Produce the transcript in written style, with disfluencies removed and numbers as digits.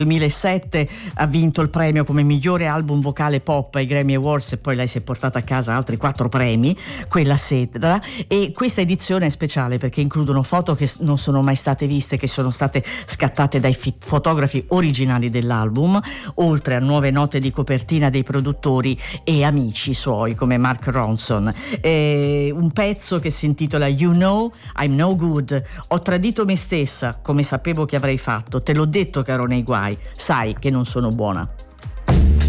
2007 ha vinto il premio come migliore album vocale pop ai Grammy Awards, e poi lei si è portata a casa altri 4 premi, quella sera. E questa edizione è speciale perché includono foto che non sono mai state viste, che sono state scattate dai fotografi originali dell'album, oltre a nuove note di copertina dei produttori e amici suoi come Mark Ronson. Un pezzo che si intitola You Know I'm No Good. Ho tradito me stessa come sapevo che avrei fatto, te l'ho detto che ero nei guai, sai che non sono buona.